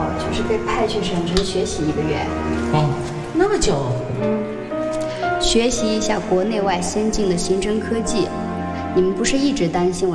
就是被派去省城学习1个月。 哦，那么久？ 学习一下国内外先进的刑侦科技。你们不是一直担心我